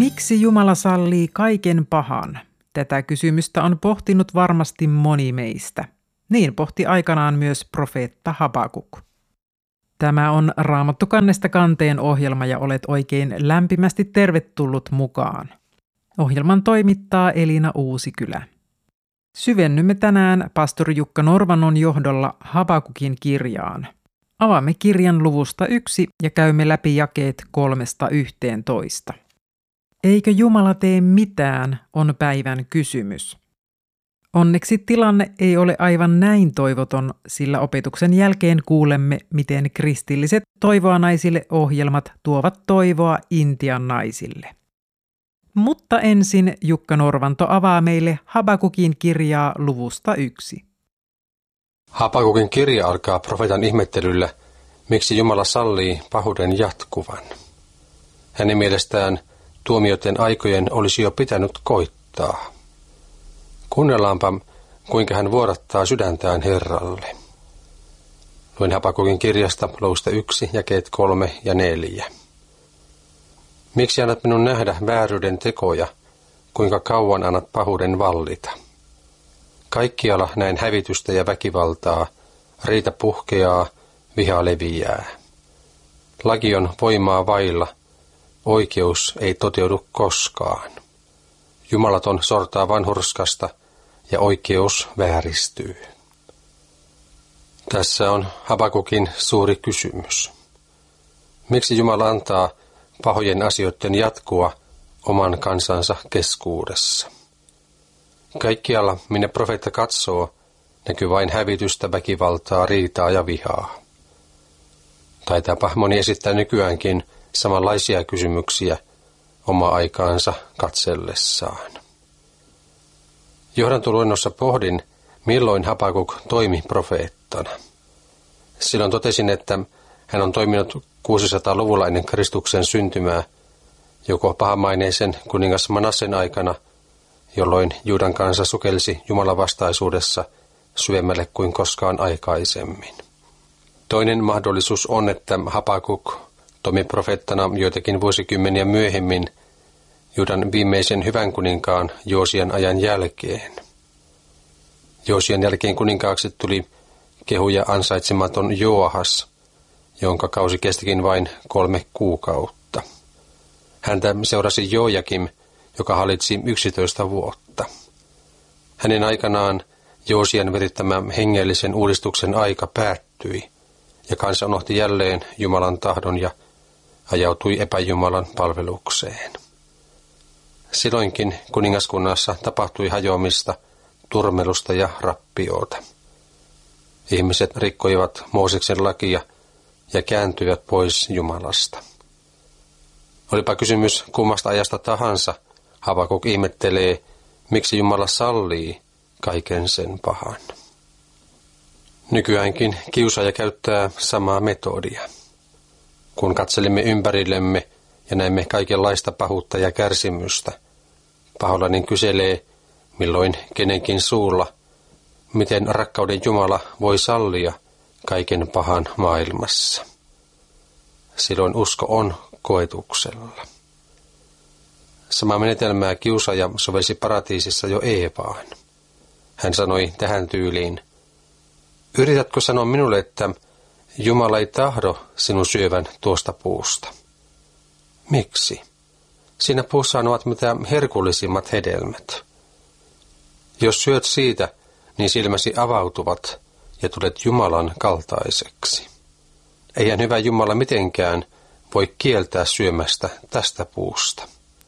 Miksi Jumala sallii kaiken pahan? Tätä kysymystä on pohtinut varmasti moni meistä. Niin pohti aikanaan myös profeetta Habakuk. Tämä on Raamattu kannesta kanteen ohjelma ja olet oikein lämpimästi tervetullut mukaan. Ohjelman toimittaa Elina Uusikylä. Syvennymme tänään pastori Jukka Norvanon johdolla Habakukin kirjaan. Avaamme kirjan luvusta 1 ja käymme läpi jakeet 3–11. Eikö Jumala tee mitään, on päivän kysymys. Onneksi tilanne ei ole aivan näin toivoton, sillä opetuksen jälkeen kuulemme, miten kristilliset Toivoa naisille -ohjelmat tuovat toivoa Intian naisille. Mutta ensin Jukka Norvanto avaa meille Habakukin kirjaa luvusta 1. Habakukin kirja alkaa profeetan ihmettelyllä, miksi Jumala sallii pahuuden jatkuvan. Hänen mielestään tuomioiden aikojen olisi jo pitänyt koittaa. Kuunnellaanpa, kuinka hän vuodattaa sydäntään Herralle. Luen Habakukin kirjasta luvusta 1, jakeet 3 ja 4. Miksi annat minun nähdä vääryyden tekoja, kuinka kauan annat pahuuden vallita? Kaikkialla näin hävitystä ja väkivaltaa, riita puhkeaa, viha leviää. Laki on voimaa vailla, oikeus ei toteudu koskaan. Jumalaton sortaa vanhurskasta ja oikeus vääristyy. Tässä on Habakukin suuri kysymys. Miksi Jumala antaa pahojen asioiden jatkua oman kansansa keskuudessa? Kaikkialla, minne profeetta katsoo, näkyy vain hävitystä, väkivaltaa, riitaa ja vihaa. Taitaapa moni esittää nykyäänkin samanlaisia kysymyksiä omaa aikaansa katsellessaan. Johdantoluennossa pohdin, milloin Habakuk toimi profeettana. Silloin totesin, että hän on toiminut 600-luvulla ennen Kristuksen syntymää, joko pahamaineisen kuningas Manassen aikana, jolloin Juudan kansa sukelsi Jumalan vastaisuudessa syvemmälle kuin koskaan aikaisemmin. Toinen mahdollisuus on, että Habakuk toimi profeettana joitakin vuosikymmeniä myöhemmin Juudan viimeisen hyvän kuninkaan Joosian ajan jälkeen. Joosian jälkeen kuninkaaksi tuli kehuja ansaitsematon Joahas, jonka kausi kestikin vain 3 kuukautta. Häntä seurasi Joakim, joka hallitsi 11 vuotta. Hänen aikanaan Joosian virittämä hengellisen uudistuksen aika päättyi, ja kansa unohti jälleen Jumalan tahdon ja ajautui epäjumalan palvelukseen. Silloinkin kuningaskunnassa tapahtui hajoamista, turmelusta ja rappioota. Ihmiset rikkoivat Mooseksen lakia ja kääntyivät pois Jumalasta. Olipa kysymys kummasta ajasta tahansa, Habakuk ihmettelee, miksi Jumala sallii kaiken sen pahan. Nykyäänkin kiusaaja käyttää samaa metodia. Kun katselemme ympärillemme ja näemme kaikenlaista pahuutta ja kärsimystä, paholainen kyselee, milloin kenenkin suulla, miten rakkauden Jumala voi sallia kaiken pahan maailmassa. Silloin usko on koetuksella. Samaa menetelmää kiusaaja sovelsi paratiisissa jo Eevaan. Hän sanoi tähän tyyliin, yritätkö sanoa minulle, että Jumala ei tahdo sinun syövän tuosta puusta? Miksi? Siinä puussa ovat mitä herkullisimmat hedelmät. Jos syöt siitä, niin silmäsi avautuvat ja tulet Jumalan kaltaiseksi. Eihän hyvä Jumala mitenkään voi kieltää syömästä tästä puusta.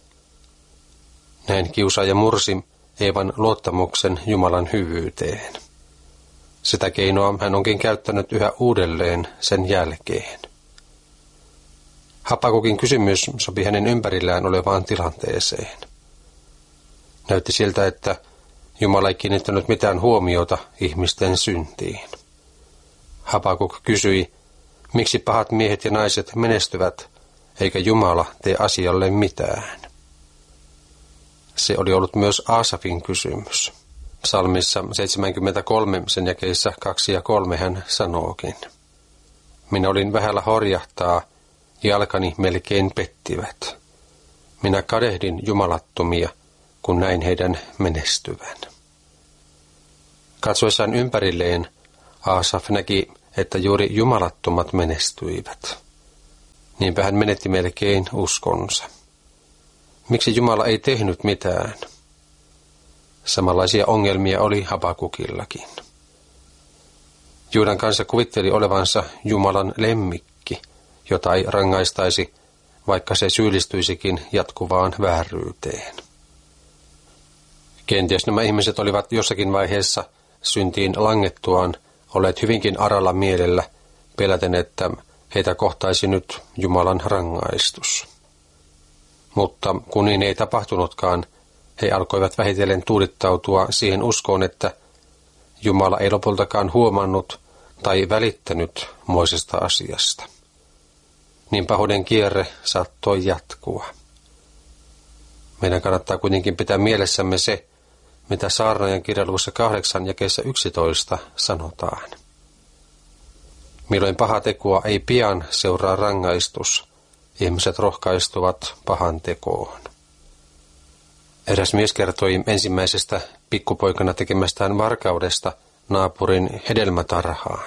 Näin kiusaaja mursi Eevan luottamuksen Jumalan hyvyyteen. Sitä keinoa hän onkin käyttänyt yhä uudelleen sen jälkeen. Habakukin kysymys sopi hänen ympärillään olevaan tilanteeseen. Näytti siltä, että Jumala ei kiinnittänyt mitään huomiota ihmisten syntiin. Habakuk kysyi, miksi pahat miehet ja naiset menestyvät, eikä Jumala tee asialle mitään. Se oli ollut myös Aasafin kysymys. Psalmissa 73 sen jakeissa 2 ja 3 hän sanookin. Minä olin vähällä horjahtaa, jalkani melkein pettivät. Minä kadehdin jumalattomia, kun näin heidän menestyvän. Katsoessaan ympärilleen, Aasaf näki, että juuri jumalattomat menestyivät. Niinpä hän menetti melkein uskonsa. Miksi Jumala ei tehnyt mitään? Samanlaisia ongelmia oli Habakukillakin. Juudan kansa kuvitteli olevansa Jumalan lemmikki, jota ei rangaistaisi, vaikka se syyllistyisikin jatkuvaan vääryyteen. Kenties nämä ihmiset olivat jossakin vaiheessa syntiin langettuaan olleet hyvinkin aralla mielellä, peläten, että heitä kohtaisi nyt Jumalan rangaistus. Mutta kun niin ei tapahtunutkaan, he alkoivat vähitellen tuudittautua siihen uskoon, että Jumala ei lopultakaan huomannut tai välittänyt moisesta asiasta. Niin pahuuden kierre saattoi jatkua. Meidän kannattaa kuitenkin pitää mielessämme se, mitä Saarnaajan kirjan luvussa 8 jakeessa 11 sanotaan. Milloin paha tekoa ei pian seuraa rangaistus, ihmiset rohkaistuvat pahan tekoon. Eräs mies kertoi ensimmäisestä pikkupoikana tekemästään varkaudesta naapurin hedelmätarhaan.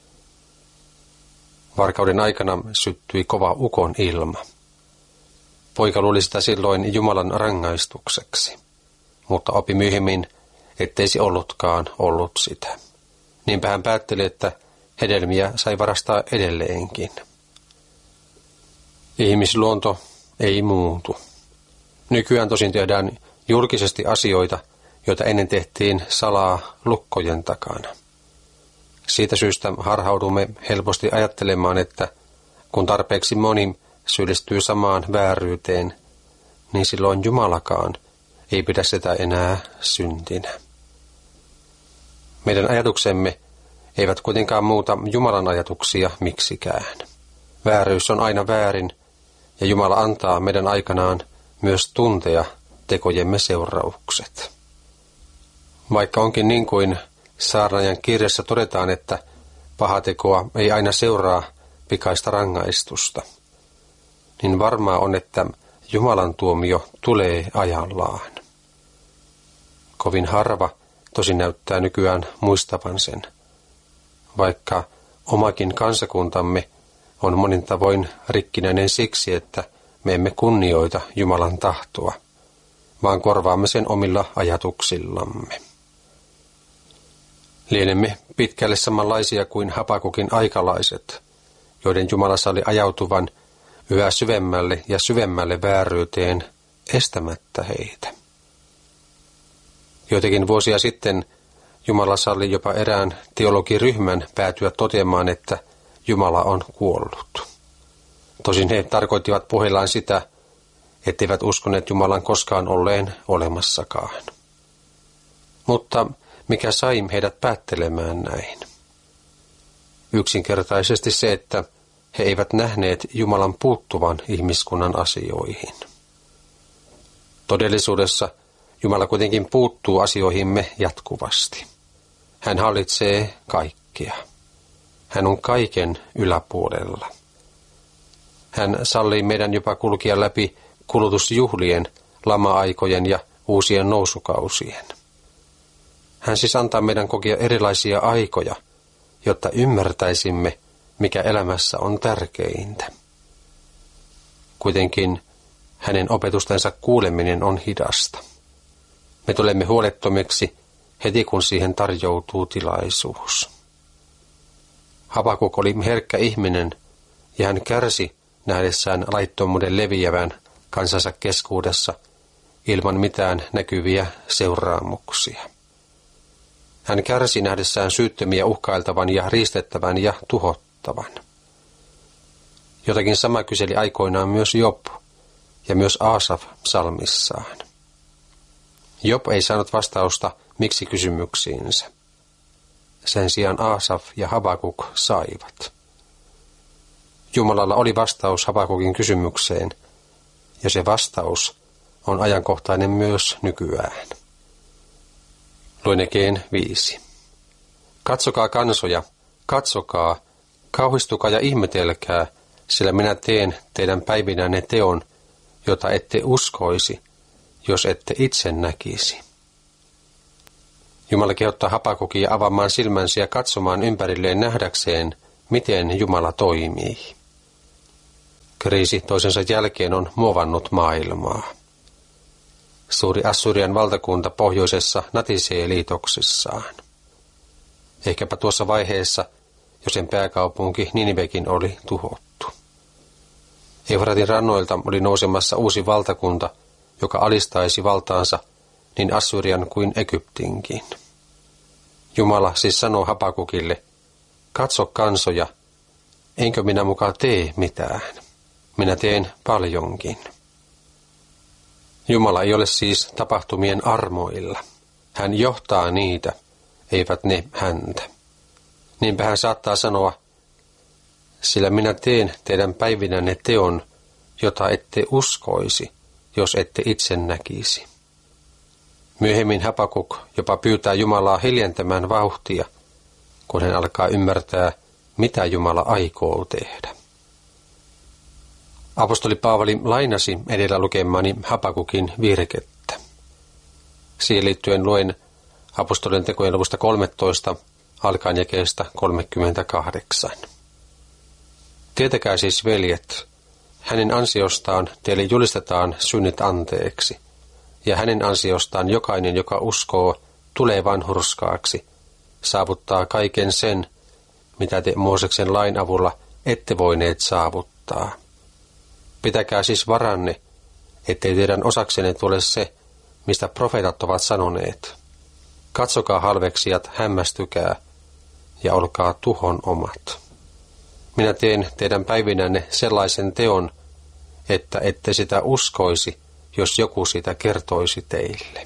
Varkauden aikana syttyi kova ukon ilma. Poika luuli sitä silloin Jumalan rangaistukseksi, mutta opi myöhemmin, ettei se ollutkaan ollut sitä. Niinpä hän päätteli, että hedelmiä sai varastaa edelleenkin. Ihmisluonto ei muutu. Nykyään tosin tehdään julkisesti asioita, joita ennen tehtiin salaa lukkojen takana. Siitä syystä harhaudumme helposti ajattelemaan, että kun tarpeeksi moni syyllistyy samaan vääryyteen, niin silloin Jumalakaan ei pidä sitä enää syntinä. Meidän ajatuksemme eivät kuitenkaan muuta Jumalan ajatuksia miksikään. Vääryys on aina väärin, ja Jumala antaa meidän aikanaan myös tuntea tekojemme seuraukset. Vaikka onkin niin kuin Saarnaajan kirjassa todetaan, että pahatekoa ei aina seuraa pikaista rangaistusta, niin varmaa on, että Jumalan tuomio tulee ajallaan. Kovin harva tosi näyttää nykyään muistavan sen, vaikka omakin kansakuntamme on monin tavoin rikkinäinen siksi, että me emme kunnioita Jumalan tahtoa, vaan korvaamme sen omilla ajatuksillamme. Lienemme pitkälle samanlaisia kuin Habakukin aikalaiset, joiden Jumala salli ajautuvan yhä syvemmälle ja syvemmälle vääryyteen estämättä heitä. Joitakin vuosia sitten Jumala salli jopa erään teologiryhmän päätyä toteamaan, että Jumala on kuollut. Tosin he tarkoittivat puheillaan sitä, etteivät uskoneet Jumalan koskaan olleen olemassakaan. Mutta mikä sai heidät päättelemään näin? Yksinkertaisesti se, että he eivät nähneet Jumalan puuttuvan ihmiskunnan asioihin. Todellisuudessa Jumala kuitenkin puuttuu asioihimme jatkuvasti. Hän hallitsee kaikkea. Hän on kaiken yläpuolella. Hän sallii meidän jopa kulkea läpi kulutusjuhlien, lama-aikojen ja uusien nousukausien. Hän siis antaa meidän kokea erilaisia aikoja, jotta ymmärtäisimme, mikä elämässä on tärkeintä. Kuitenkin hänen opetustensa kuuleminen on hidasta. Me tulemme huolettomiksi heti, kun siihen tarjoutuu tilaisuus. Habakuk oli herkkä ihminen, ja hän kärsi nähdessään laittomuuden leviävän kansansa keskuudessa ilman mitään näkyviä seuraamuksia. Hän kärsi nähdessään syyttömiä uhkailtavan ja riistettävän ja tuhottavan. Jotakin sama kyseli aikoinaan myös Job ja myös Aasaf psalmissaan. Job ei saanut vastausta miksi kysymyksiinsä. Sen sijaan Aasaf ja Habakuk saivat. Jumalalla oli vastaus Habakukin kysymykseen, ja se vastaus on ajankohtainen myös nykyään. Luen Ekeen 5. Katsokaa kansoja, katsokaa, kauhistukaa ja ihmetelkää, sillä minä teen teidän päivinänne teon, jota ette uskoisi, jos ette itse näkisi. Jumala kehottaa Habakukia avaamaan silmänsä ja katsomaan ympärilleen nähdäkseen, miten Jumala toimii. Kriisi toisensa jälkeen on muovannut maailmaa. Suuri Assyrian valtakunta pohjoisessa natisee liitoksissaan. Ehkäpä tuossa vaiheessa jo sen pääkaupunki Ninivekin oli tuhottu. Eufratin rannoilta oli nousemassa uusi valtakunta, joka alistaisi valtaansa niin Assyrian kuin Egyptinkin. Jumala siis sanoo Habakukille, katso kansoja, enkö minä mukaan tee mitään. Minä teen paljonkin. Jumala ei ole siis tapahtumien armoilla. Hän johtaa niitä, eivät ne häntä. Niinpä hän saattaa sanoa, sillä minä teen teidän päivinänne teon, jota ette uskoisi, jos ette itse näkisi. Myöhemmin Habakuk jopa pyytää Jumalaa hiljentämään vauhtia, kun hän alkaa ymmärtää, mitä Jumala aikoo tehdä. Apostoli Paavali lainasi edellä lukemani Habakukin virkettä. Siihen liittyen luen apostolien tekojen luvusta 13, alkaen jakeesta 38. Tietäkää siis, veljet, hänen ansiostaan teille julistetaan synnit anteeksi, ja hänen ansiostaan jokainen, joka uskoo, tulee vanhurskaaksi, saavuttaa kaiken sen, mitä te Mooseksen lain avulla ette voineet saavuttaa. Pitäkää siis varanne, ettei teidän osaksenne tule se, mistä profeetat ovat sanoneet. Katsokaa halveksijat, hämmästykää ja olkaa tuhon omat. Minä teen teidän päivinänne sellaisen teon, että ette sitä uskoisi, jos joku sitä kertoisi teille.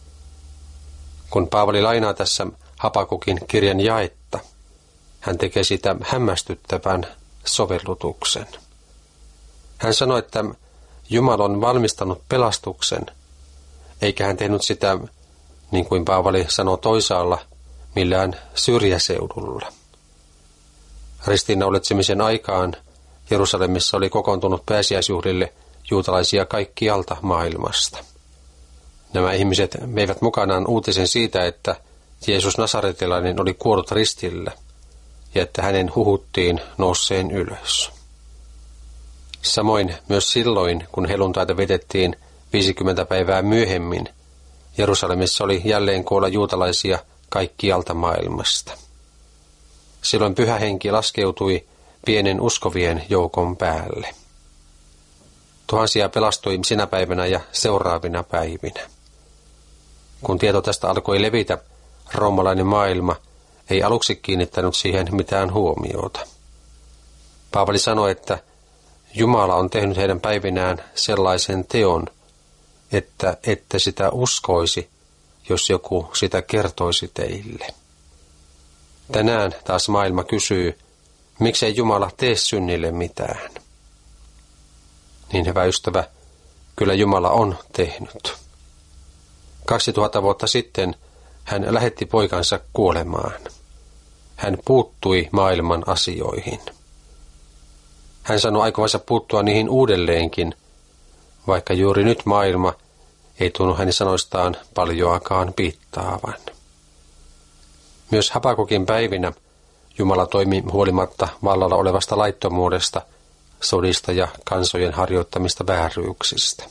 Kun Paavali lainaa tässä Habakukin kirjan jaetta, hän tekee sitä hämmästyttävän sovellutuksen. Hän sanoi, että Jumala on valmistanut pelastuksen, eikä hän tehnyt sitä, niin kuin Paavali sanoi toisaalla, millään syrjäseudulla. Ristiinnaulitsemisen aikaan Jerusalemissa oli kokoontunut pääsiäisjuhlille juutalaisia kaikkialta maailmasta. Nämä ihmiset veivät mukanaan uutisen siitä, että Jeesus Nasaretilainen oli kuollut ristillä ja että hänen huhuttiin nousseen ylös. Samoin myös silloin, kun helluntaita vedettiin 50 päivää myöhemmin, Jerusalemissa oli jälleen koolla juutalaisia kaikkialta maailmasta. Silloin pyhä henki laskeutui pienen uskovien joukon päälle. Tuhansia pelastui sinä päivänä ja seuraavina päivinä. Kun tieto tästä alkoi levitä, roomalainen maailma ei aluksi kiinnittänyt siihen mitään huomiota. Paavali sanoi, että Jumala on tehnyt heidän päivinään sellaisen teon, että ette sitä uskoisi, jos joku sitä kertoisi teille. Tänään taas maailma kysyy, miksei Jumala tee synnille mitään. Niin hyvä ystävä, kyllä Jumala on tehnyt. 2000 vuotta sitten hän lähetti poikansa kuolemaan. Hän puuttui maailman asioihin. Hän sanoi aikovansa puuttua niihin uudelleenkin, vaikka juuri nyt maailma ei tunnu hänen sanoistaan paljoakaan piittaavan. Myös Habakukin päivinä Jumala toimi huolimatta vallalla olevasta laittomuudesta, sodista ja kansojen harjoittamista vääryyksistä.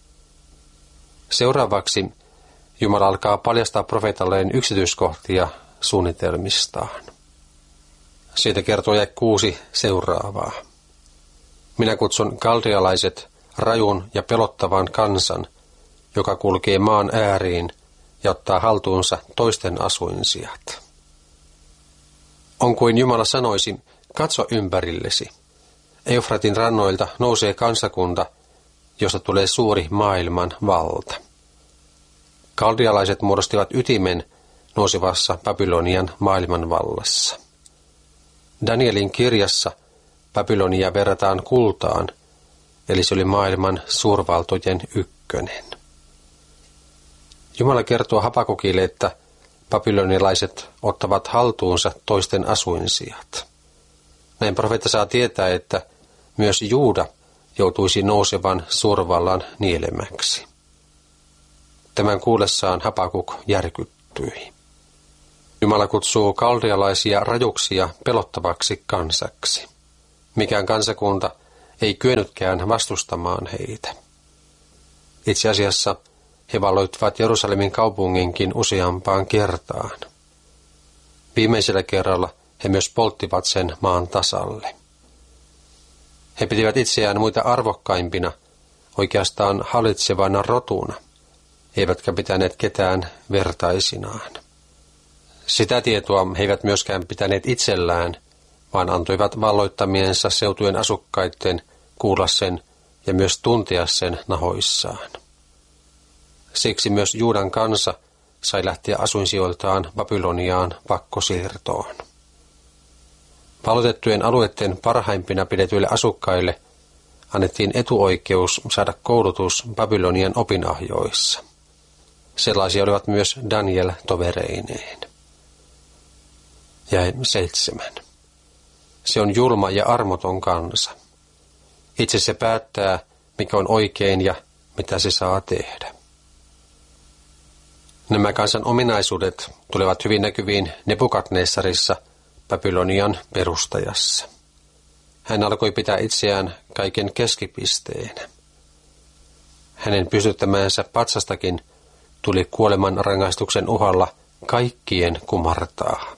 Seuraavaksi Jumala alkaa paljastaa profeetalleen yksityiskohtia suunnitelmistaan. Siitä kertoo jae 6 seuraavaa. Minä kutsun kaldealaiset rajun ja pelottavan kansan, joka kulkee maan ääriin ja ottaa haltuunsa toisten asuinsijat. On kuin Jumala sanoisi, katso ympärillesi. Eufratin rannoilta nousee kansakunta, josta tulee suuri maailman valta. Kaldealaiset muodostivat ytimen nousevassa Babylonian maailmanvallassa. Danielin kirjassa Babylonia verrataan kultaan, eli se oli maailman suurvaltojen ykkönen. Jumala kertoo Habakukille, että babylonialaiset ottavat haltuunsa toisten asuinsijat. Näin profeetta saa tietää, että myös Juuda joutuisi nousevan suurvallan nielemäksi. Tämän kuullessaan Habakuk järkyttyi. Jumala kutsuu kaldealaisia rajuksi ja pelottavaksi kansaksi. Mikään kansakunta ei kyennytkään vastustamaan heitä. Itse asiassa he valloittivat Jerusalemin kaupunginkin useampaan kertaan. Viimeisellä kerralla he myös polttivat sen maan tasalle. He pitivät itseään muita arvokkaimpina, oikeastaan hallitsevana rotuna, eivätkä pitäneet ketään vertaisinaan. Sitä tietoa he eivät myöskään pitäneet itsellään, vaan antoivat valloittamiensa seutujen asukkaiden kuulla sen ja myös tuntea sen nahoissaan. Siksi myös Juudan kansa sai lähteä asuinsijoiltaan Babyloniaan pakkosiirtoon. Valloitettujen alueiden parhaimpina pidetyille asukkaille annettiin etuoikeus saada koulutus Babylonian opinahjoissa. Sellaisia olivat myös Daniel tovereineen. Ja 7. Se on julma ja armoton kansa. Itse se päättää, mikä on oikein ja mitä se saa tehdä. Nämä kansan ominaisuudet tulevat hyvin näkyviin Nebukadnessarissa, Babylonian perustajassa. Hän alkoi pitää itseään kaiken keskipisteenä. Hänen pystyttämäänsä patsastakin tuli kuoleman rangaistuksen uhalla kaikkien kumartaa.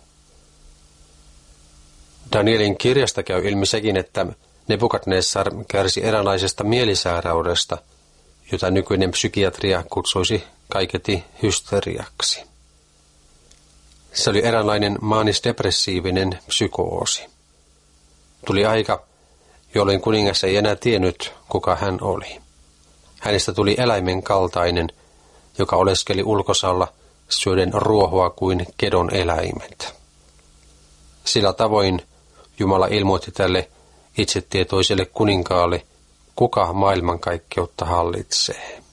Danielin kirjasta käy ilmi sekin, että Nebukadnessar kärsi eräänlaisesta mielisairaudesta, jota nykyinen psykiatria kutsuisi kaiketi hysteriaksi. Se oli eräänlainen maanisdepressiivinen psykoosi. Tuli aika, jolloin kuningas ei enää tiennyt, kuka hän oli. Hänestä tuli eläimen kaltainen, joka oleskeli ulkosalla syöden ruohoa kuin kedon eläimet. Sillä tavoin Jumala ilmoitti tälle itsetietoiselle kuninkaalle, kuka maailmankaikkeutta hallitsee.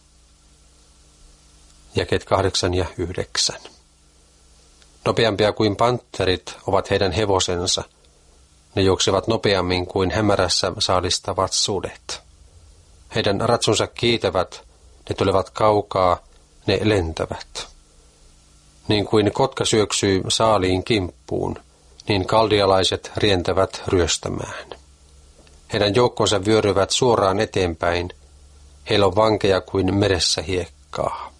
Jakeet 8 ja 9. Nopeampia kuin panterit ovat heidän hevosensa. Ne juoksevat nopeammin kuin hämärässä saalistavat sudet. Heidän ratsunsa kiitävät, ne tulevat kaukaa, ne lentävät. Niin kuin kotka syöksyy saaliin kimppuun, niin kaldialaiset rientävät ryöstämään. Heidän joukkonsa vyöryvät suoraan eteenpäin. Heillä on vankeja kuin meressä hiekkaa.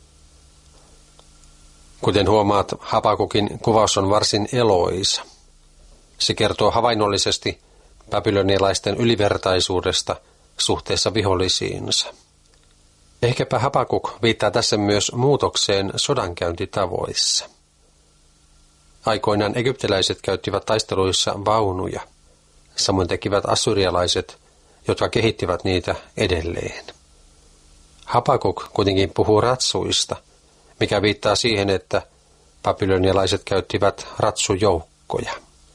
Kuten huomaat, Habakukin kuvaus on varsin eloisa. Se kertoo havainnollisesti babylonialaisten ylivertaisuudesta suhteessa vihollisiinsa. Ehkäpä Habakuk viittaa tässä myös muutokseen sodankäyntitavoissa. Aikoinaan egyptiläiset käyttivät taisteluissa vaunuja. Samoin tekivät assyrialaiset, jotka kehittivät niitä edelleen. Habakuk kuitenkin puhuu ratsuista, mikä viittaa siihen, että babylonialaiset käyttivät ratsujoukkoja.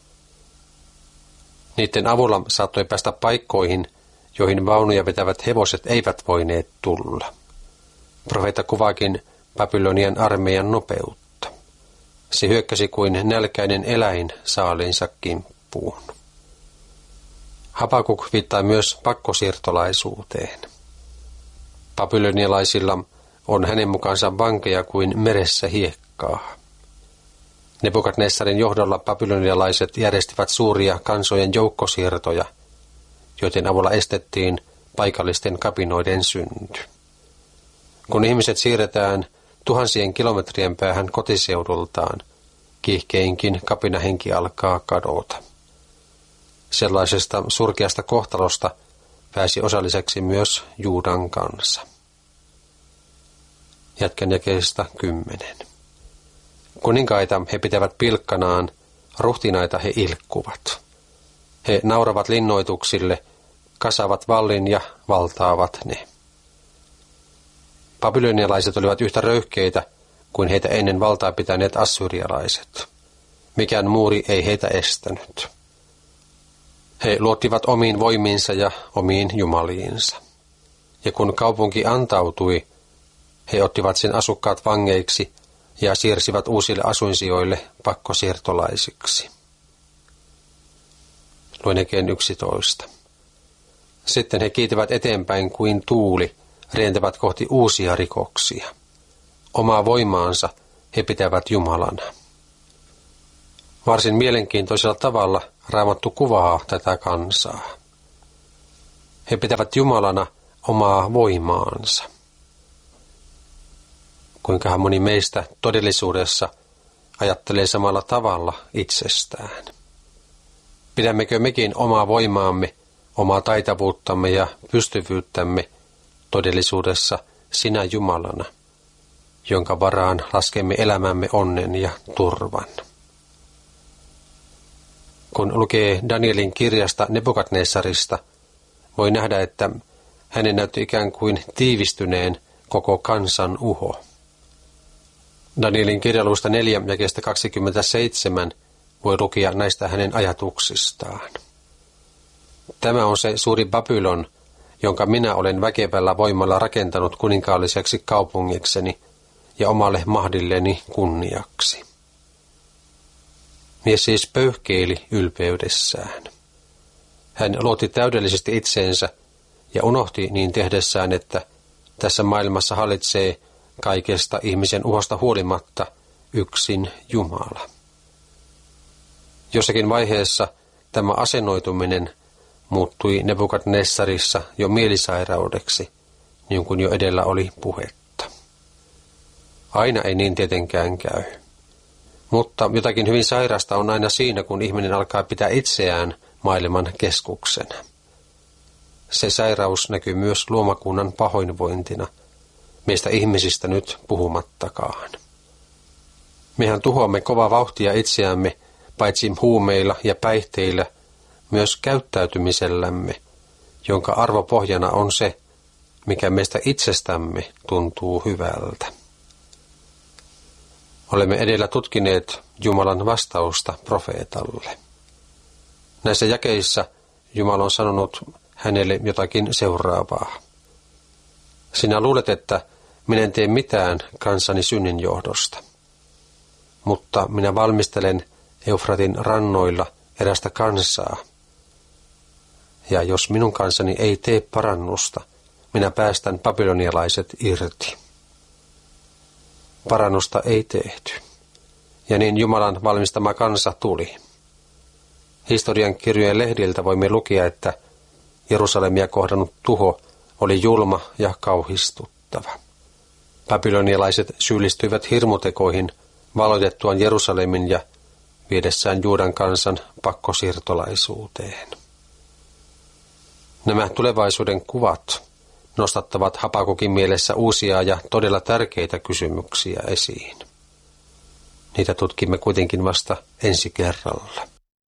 Niiden avulla saattoi päästä paikkoihin, joihin vaunuja vetävät hevoset eivät voineet tulla. Profeetta kuvaakin Babylonian armeijan nopeutta. Se hyökkäsi kuin nälkäinen eläin saaliinsa kimppuun. Habakuk viittaa myös pakkosiirtolaisuuteen. Babylonialaisilla on hänen mukaansa vankeja kuin meressä hiekkaa. Nebukadnessarin johdolla babylonialaiset järjestivät suuria kansojen joukkosiirtoja, joiden avulla estettiin paikallisten kapinoiden synty. Kun ihmiset siirretään tuhansien kilometrien päähän kotiseudultaan, kiihkeinkin kapinahenki alkaa kadota. Sellaisesta surkeasta kohtalosta pääsi osalliseksi myös Juudan kansa. Jatkan jakeesta 10. Kuninkaita he pitävät pilkkanaan, ruhtinaita he ilkkuvat. He nauravat linnoituksille, kasaavat vallin ja valtaavat ne. Babylonialaiset olivat yhtä röyhkeitä kuin heitä ennen valtaa pitäneet assyrialaiset. Mikään muuri ei heitä estänyt. He luottivat omiin voimiinsa ja omiin jumaliinsa. Ja kun kaupunki antautui, he ottivat sen asukkaat vangeiksi ja siirsivät uusille asuinsijoille pakkosiirtolaisiksi. Luen jakeen 11. Sitten he kiitävät eteenpäin kuin tuuli, rientävät kohti uusia rikoksia. Omaa voimaansa he pitävät Jumalana. Varsin mielenkiintoisella tavalla Raamattu kuvaa tätä kansaa. He pitävät Jumalana omaa voimaansa. Kuinkahan moni meistä todellisuudessa ajattelee samalla tavalla itsestään? Pidämmekö mekin omaa voimaamme, omaa taitavuuttamme ja pystyvyyttämme todellisuudessa sinä Jumalana, jonka varaan laskemme elämämme onnen ja turvan? Kun lukee Danielin kirjasta Nebukadnessarista, voi nähdä, että hänen näytti ikään kuin tiivistyneen koko kansan uho. Danielin kirjaluvusta 4 jakeesta 27 voi lukea näistä hänen ajatuksistaan. Tämä on se suuri Babylon, jonka minä olen väkevällä voimalla rakentanut kuninkaalliseksi kaupungikseni ja omalle mahdilleni kunniaksi. Mies siis pöyhkeili ylpeydessään. Hän luotti täydellisesti itseensä ja unohti niin tehdessään, että tässä maailmassa hallitsee kaikesta ihmisen uhosta huolimatta yksin Jumala. Jossakin vaiheessa tämä asennoituminen muuttui Nebukadnessarissa jo mielisairaudeksi, niin kuin jo edellä oli puhetta. Aina ei niin tietenkään käy. Mutta jotakin hyvin sairasta on aina siinä, kun ihminen alkaa pitää itseään maailman keskuksena. Se sairaus näkyy myös luomakunnan pahoinvointina, meistä ihmisistä nyt puhumattakaan. Mehän tuhoamme kovaa vauhtia itseämme, paitsi huumeilla ja päihteillä, myös käyttäytymisellämme, jonka arvopohjana on se, mikä meistä itsestämme tuntuu hyvältä. Olemme edellä tutkineet Jumalan vastausta profeetalle. Näissä jakeissa Jumala on sanonut hänelle jotakin seuraavaa. Sinä luulet, että minä en tee mitään kansani synnin johdosta, mutta minä valmistelen Eufratin rannoilla erästä kansaa. Ja jos minun kansani ei tee parannusta, minä päästän babylonialaiset irti. Parannusta ei tehty. Ja niin Jumalan valmistama kansa tuli. Historian kirjojen lehdiltä voimme lukea, että Jerusalemia kohdannut tuho oli julma ja kauhistuttava. Babylonialaiset syyllistyivät hirmutekoihin valotettuaan Jerusalemin ja viedessään Juudan kansan pakkosiirtolaisuuteen. Nämä tulevaisuuden kuvat nostattavat Habakukin mielessä uusia ja todella tärkeitä kysymyksiä esiin. Niitä tutkimme kuitenkin vasta ensi kerralla.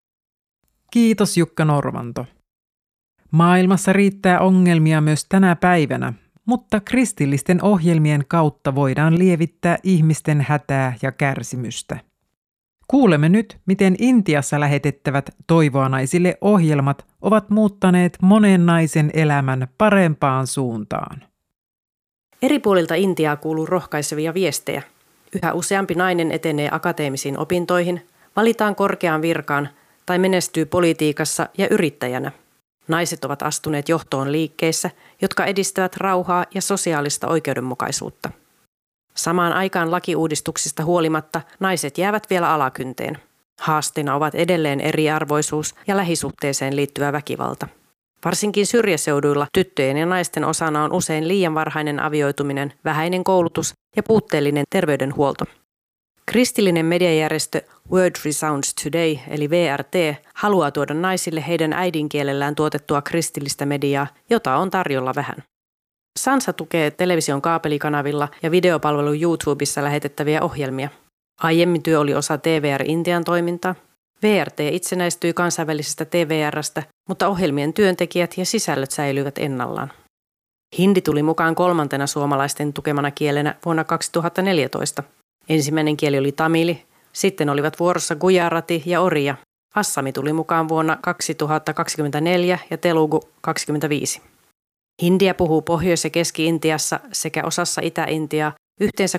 Kiitos Jukka Norvanto. Maailmassa riittää ongelmia myös tänä päivänä, mutta kristillisten ohjelmien kautta voidaan lievittää ihmisten hätää ja kärsimystä. Kuulemme nyt, miten Intiassa lähetettävät Toivoa naisille -ohjelmat ovat muuttaneet monen naisen elämän parempaan suuntaan. Eri puolilta Intiaa kuuluu rohkaisevia viestejä. Yhä useampi nainen etenee akateemisiin opintoihin, valitaan korkeaan virkaan tai menestyy politiikassa ja yrittäjänä. Naiset ovat astuneet johtoon liikkeissä, jotka edistävät rauhaa ja sosiaalista oikeudenmukaisuutta. Samaan aikaan lakiuudistuksista huolimatta naiset jäävät vielä alakynteen. Haasteena ovat edelleen eriarvoisuus ja lähisuhteeseen liittyvä väkivalta. Varsinkin syrjäseuduilla tyttöjen ja naisten osana on usein liian varhainen avioituminen, vähäinen koulutus ja puutteellinen terveydenhuolto. Kristillinen mediajärjestö Word Resounds Today eli VRT haluaa tuoda naisille heidän äidinkielellään tuotettua kristillistä mediaa, jota on tarjolla vähän. Sansa tukee television kaapelikanavilla ja videopalvelu YouTubessa lähetettäviä ohjelmia. Aiemmin työ oli osa TVR Intian toimintaa. VRT itsenäistyi kansainvälisestä TVR:stä, mutta ohjelmien työntekijät ja sisällöt säilyivät ennallaan. Hindi tuli mukaan 3. suomalaisten tukemana kielenä vuonna 2014. Ensimmäinen kieli oli tamili, sitten olivat vuorossa gujarati ja oria. Assami tuli mukaan vuonna 2024 ja telugu 2025. Hindiä puhuu Pohjois- ja Keski-Intiassa sekä osassa Itä-Intiaa yhteensä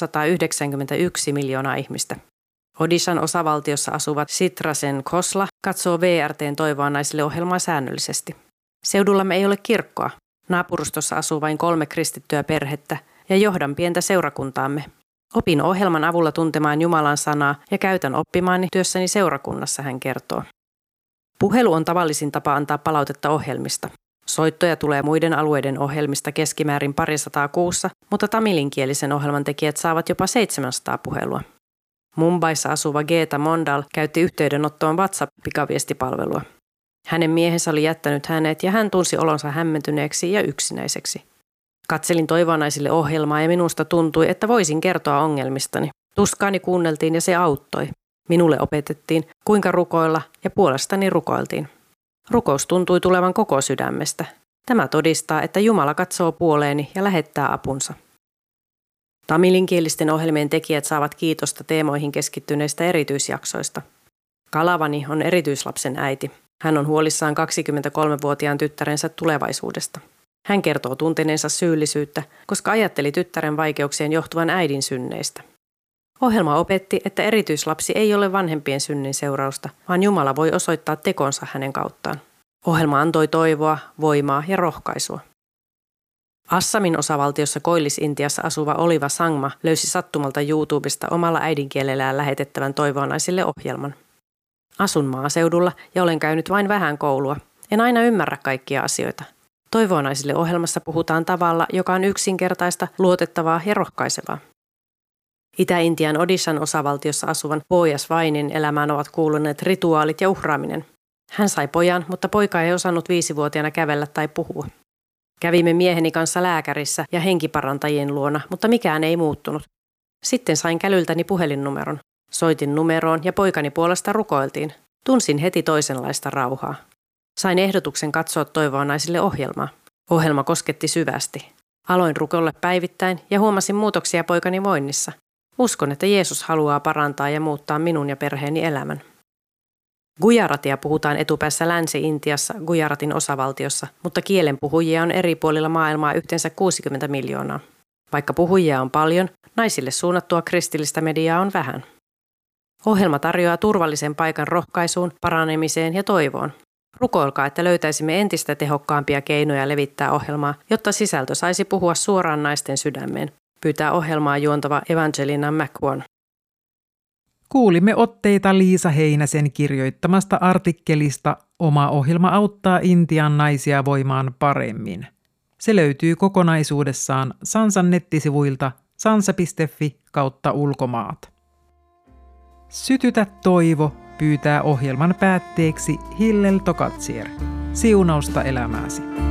691 miljoonaa ihmistä. Odishan osavaltiossa asuvat Sitrasen Khosla katsoo VRT:n Toivoa naisille -ohjelmaa säännöllisesti. Seudullamme ei ole kirkkoa. Naapurustossa asuu vain 3 kristittyä perhettä ja johdan pientä seurakuntaamme. Opin ohjelman avulla tuntemaan Jumalan sanaa ja käytän oppimaani työssäni seurakunnassa, hän kertoo. Puhelu on tavallisin tapa antaa palautetta ohjelmista. Soittoja tulee muiden alueiden ohjelmista keskimäärin 200 kuussa, mutta tamilinkielisen ohjelman tekijät saavat jopa 700 puhelua. Mumbaissa asuva Geeta Mondal käytti yhteydenottoon WhatsApp-pikaviestipalvelua. Hänen miehensä oli jättänyt hänet ja hän tunsi olonsa hämmentyneeksi ja yksinäiseksi. Katselin Toivonaisille ohjelmaa ja minusta tuntui, että voisin kertoa ongelmistani. Tuskaani kuunneltiin ja se auttoi. Minulle opetettiin, kuinka rukoilla ja puolestani rukoiltiin. Rukous tuntui tulevan koko sydämestä. Tämä todistaa, että Jumala katsoo puoleeni ja lähettää apunsa. Tamilinkielisten ohjelmien tekijät saavat kiitosta teemoihin keskittyneistä erityisjaksoista. Kalavani on erityislapsen äiti. Hän on huolissaan 23-vuotiaan tyttärensä tulevaisuudesta. Hän kertoo tunteneensa syyllisyyttä, koska ajatteli tyttären vaikeuksien johtuvan äidin synneistä. Ohjelma opetti, että erityislapsi ei ole vanhempien synnin seurausta, vaan Jumala voi osoittaa tekonsa hänen kauttaan. Ohjelma antoi toivoa, voimaa ja rohkaisua. Assamin osavaltiossa Koillis-Intiassa asuva Oliva Sangma löysi sattumalta YouTubesta omalla äidinkielellään lähetettävän Toivonaisille ohjelman. Asun maaseudulla ja olen käynyt vain vähän koulua. En aina ymmärrä kaikkia asioita. Toivonaisille ohjelmassa puhutaan tavalla, joka on yksinkertaista, luotettavaa ja rohkaisevaa. Itä-Intian Odishan osavaltiossa asuvan Bojas Vainin elämään ovat kuuluneet rituaalit ja uhraaminen. Hän sai pojan, mutta poika ei osannut 5-vuotiaana kävellä tai puhua. Kävimme mieheni kanssa lääkärissä ja henkiparantajien luona, mutta mikään ei muuttunut. Sitten sain kälyltäni puhelinnumeron. Soitin numeroon ja poikani puolesta rukoiltiin. Tunsin heti toisenlaista rauhaa. Sain ehdotuksen katsoa Toivonaisille ohjelmaa. Ohjelma kosketti syvästi. Aloin rukoilla päivittäin ja huomasin muutoksia poikani voinnissa. Uskon, että Jeesus haluaa parantaa ja muuttaa minun ja perheeni elämän. Gujaratia puhutaan etupäässä Länsi-Intiassa Gujaratin osavaltiossa, mutta kielen puhujia on eri puolilla maailmaa yhteensä 60 miljoonaa. Vaikka puhujia on paljon, naisille suunnattua kristillistä mediaa on vähän. Ohjelma tarjoaa turvallisen paikan rohkaisuun, paranemiseen ja toivoon. Rukoilkaa, että löytäisimme entistä tehokkaampia keinoja levittää ohjelmaa, jotta sisältö saisi puhua suoraan naisten sydämeen, pyytää ohjelmaa juontava Evangelina McWan. Kuulimme otteita Liisa Heinäsen kirjoittamasta artikkelista Oma ohjelma auttaa Intian naisia voimaan paremmin. Se löytyy kokonaisuudessaan Sansan nettisivuilta sansa.fi/ulkomaat. Sytytä toivo pyytää ohjelman päätteeksi Hillel Tokatsier. Siunausta elämääsi.